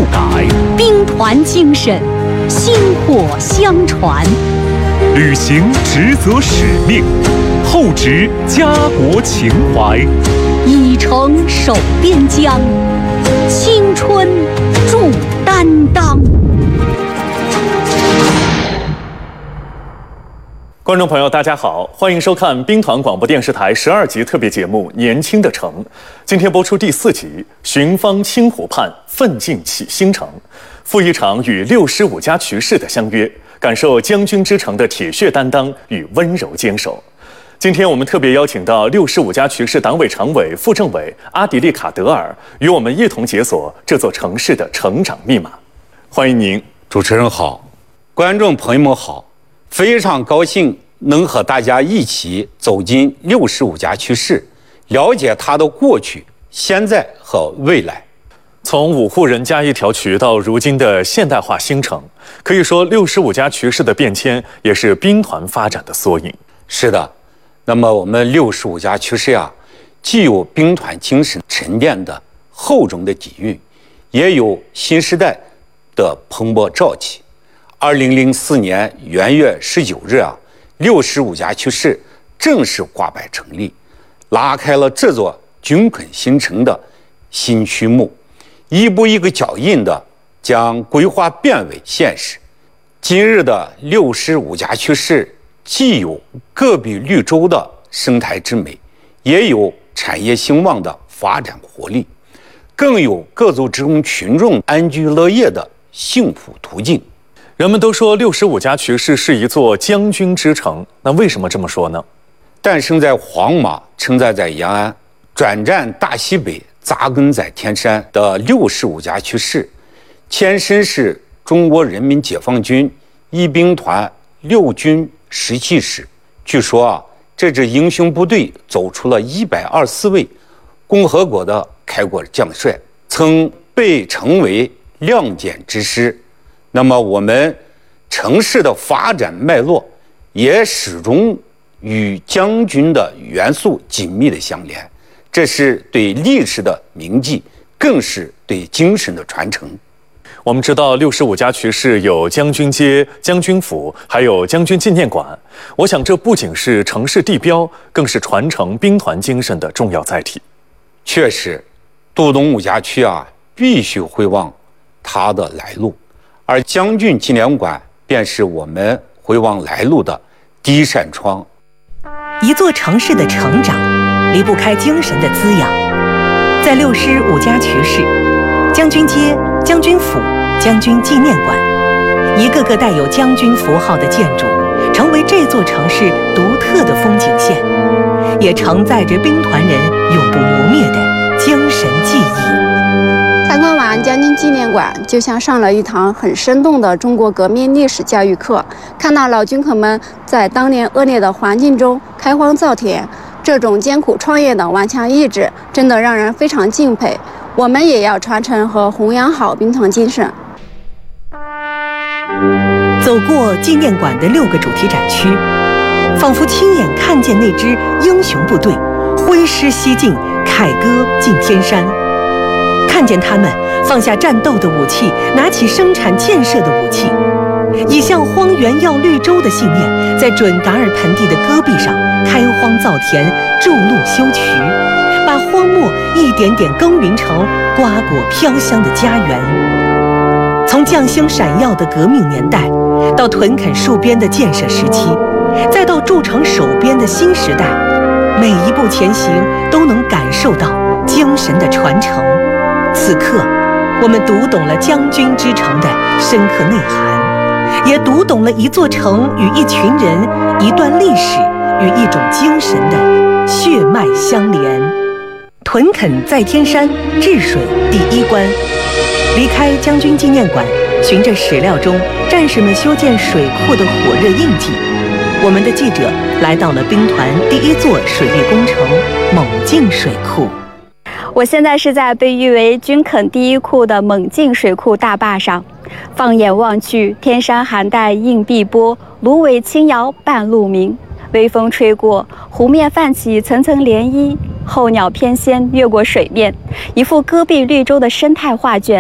改， 兵团精神薪火相传， 履行职责使命，厚植家国情怀， 以诚守边疆，青春重担当。 观众朋友，大家好，欢迎收看兵团广播电视台12集特别节目《年轻的城》。今天播出第4集《寻芳青湖畔，奋进起新城》。赴一场与65家渠氏的相约，感受将军之城的铁血担当与温柔坚守。今天我们特别邀请到65家渠氏党委常委、副政委阿迪利卡德尔，与我们一同解锁这座城市的成长密码。欢迎您。 主持人好，观众朋友们好，非常高兴能和大家一起走进65家渠氏，了解它的过去、现在和未来。 从5户人家一条渠到如今的现代化新城，可以说65家渠氏的变迁也是兵团发展的缩影。 是的，那么我们65家渠氏啊，既有兵团精神沉淀的厚重的底蕴，也有新时代的蓬勃朝气。2004年元月19日啊，65家渠氏正式挂牌成立，拉开了这座军垦新城的新序幕，一步一个脚印的将规划变为现实。今日的65家渠氏既有戈壁绿洲的生态之美，也有产业兴旺的发展活力，更有各族职工群众安居乐业的幸福途径。 人们都说65家渠氏是一座将军之城，那为什么这么说呢？ 诞生在黄马，承载在延安，转战大西北，扎根在天山的65家渠氏，前身是中国人民解放军一兵团6军17师。据说啊，这支英雄部队走出了124位共和国的开国将帅，曾被称为亮剑之师。那么我们城市的发展脉络也始终与将军的元素紧密的相连，这是对历史的铭记，更是对精神的传承。 我们知道65家渠氏有将军街、将军府，还有将军纪念馆。我想这不仅是城市地标，更是传承兵团精神的重要载体。 确实，读懂5家渠啊，必须回望它的来路，而将军纪念馆便是我们回望来路的第一扇窗。 一座城市的成长离不开精神的滋养。在65家渠氏，将军街、将军府、将军纪念馆，一个个带有将军符号的建筑，成为这座城市独特的风景线，也承载着兵团人永不磨灭的精神记忆。 参观完将军纪念馆，就像上了一堂很生动的中国革命历史教育课，看到老军垦们在当年恶劣的环境中开荒造田，这种艰苦创业的顽强意志，真的让人非常敬佩。我们也要传承和弘扬好兵团精神。 走过纪念馆的6个主题展区，仿佛亲眼看见那支英雄部队挥师西进，凯歌进天山。看见他们放下战斗的武器，拿起生产建设的武器，以向荒原要绿洲的信念，在准噶尔盆地的戈壁上开荒造田，筑路修渠，把荒漠一点点耕耘成瓜果飘香的家园。从匠心闪耀的革命年代，到屯垦戍边的建设时期，再到筑城守边的新时代，每一步前行都能感受到精神的传承。此刻，我们读懂了将军之城的深刻内涵，也读懂了一座城与一群人、一段历史与一种精神的血脉相连。屯垦在天山，治水第一关。离开将军纪念馆，循着史料中战士们修建水库的火热印记，我们的记者来到了兵团第1座水利工程猛进水库。 我现在是在被誉为军垦第1库的猛进水库大坝上，放眼望去，天山寒带映碧波，芦苇轻摇半路鸣。微风吹过，湖面泛起层层涟漪，候鸟翩跹越过水面，一幅戈壁绿洲的生态画卷